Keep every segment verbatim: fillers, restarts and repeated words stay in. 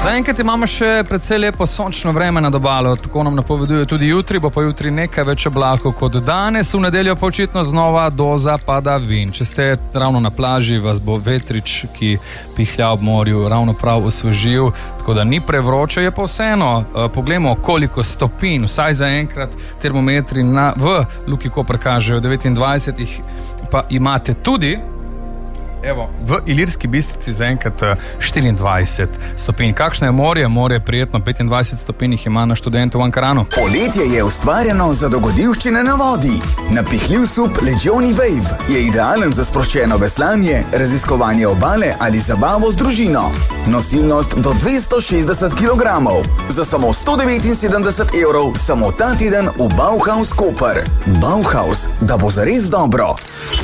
Zaenkrat imamo še precej lepo sončno vreme nad obalo, tako nam napoveduje tudi jutri, bo pa jutri nekaj več oblakov kot danes, v nedeljo pa očitno znova doza padavin. Če ste ravno na plaži, vas bo vetrič, ki pihlja ob morju, ravno prav osvežil, tako da ni prevroče, je pa vseeno. Poglejmo, koliko stopinj, vsaj zaenkrat termometri na, v Luki Koper kažejo devetindvajset, pa imate tudi Evo, v Ilirski Bistrici zaenkrat štiriindvajset stopinj. Kakšno je morje? Morje je prijetno, petindvajset stopinj jih ima na študentu v Ankaranu. Poletje je ustvarjeno za dogodivščine na vodi. Napihljiv sup Legioni Wave je idealen za sproščeno veslanje, raziskovanje obale ali zabavo z družino. Nosilnost do dvesto šestdeset kilogramov. Za samo sto devetinsedemdeset evrov samo ta teden v Bauhaus Koper. Bauhaus, da bo zares dobro.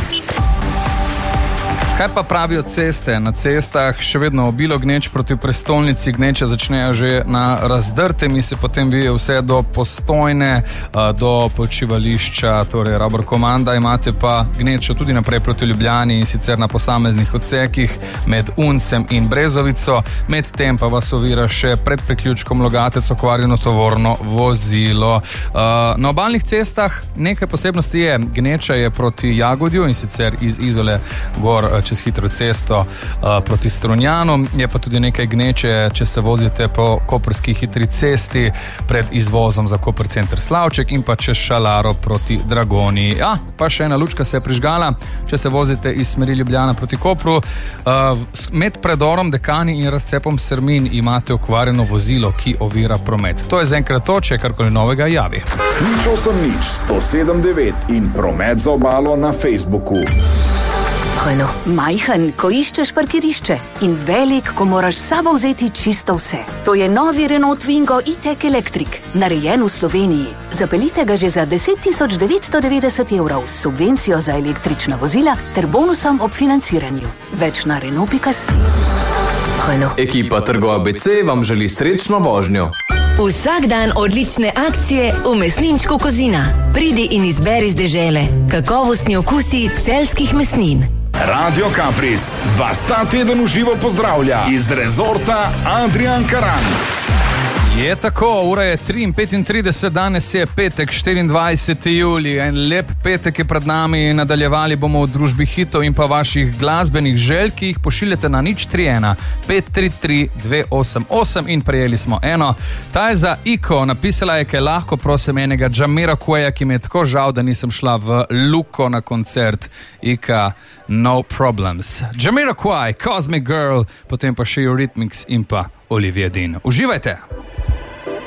Kaj pa pravijo ceste? Na cestah še vedno obilo gneč proti prestolnici, gneče začnejo že na Razdrtemi, se potem vijejo vse do Postojne, do počivališča, torej Rabor Komanda, imate pa gnečo tudi naprej proti Ljubljani in sicer na posameznih odsekih med Uncem in Brezovico, med tem pa vas ovira še pred priključkom Logatec okvarjeno tovorno vozilo. Na obalnih cestah nekaj posebnosti je, gneča je proti Jagodju in sicer iz Izole gor čez hitro cesto uh, proti Strunjanu, je pa tudi nekaj gneče, če se vozite po koprski hitri cesti pred izvozom za Koper center Slavček in pa čez Šalaro proti Dragoni. Ja, pa še ena lučka se je prižgala, če se vozite iz smeri Ljubljana proti Kopru. Uh, med predorom Dekani in razcepom Sermin imate okvarjeno vozilo, ki ovira promet. To je zaenkrat to, če je karkoli novega, javi. Nič osem nič, sto sedem devet in promet za obalo na Facebooku. Hojno, majhen, ko iščeš parkirišče in velik, ko moraš s sabo vzeti čisto vse. To je novi Renault Twingo e-tech Electric, narejen v Sloveniji. Zapeljite ga že za deset tisoč devetsto devetdeset evrov s subvencijo za električna vozila ter bonusom ob financiranju. Več na Renault pika si. Hojno. Ekipa Trgo A B C vam želi srečno vožnjo. Vsak dan odlične akcije v mesninčku Kozina. Pridi in izberi z dežele. Kakovostni okusi celjskih mesnin. Radio Kapris vas ta teden v živo pozdravlja iz rezorta Adrian Karan. Je tako, ura je tri petintrideset, danes je petek, štiriindvajseti julij, en lep petek je pred nami, nadaljevali bomo v družbi hitov in pa vaših glasbenih želj, ki jih pošiljate na nič tri ena pet tri tri dve osem osem in prejeli smo eno. Ta je za Iko, napisala je, kaj lahko prosim enega Jamiroquaija, ki mi je tako žal, da nisem šla v Luko na koncert. Ika, no problems. Jamiroquai, Cosmic Girl, potem pa še Eurythmics in pa Olivia Dean. Uživajte!